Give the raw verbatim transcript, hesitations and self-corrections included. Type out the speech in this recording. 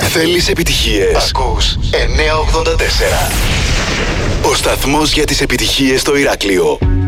Θέλεις επιτυχίες? Ακούς εννιακόσια ογδόντα τέσσερα. Ο σταθμός για τις επιτυχίες στο Ηράκλειο.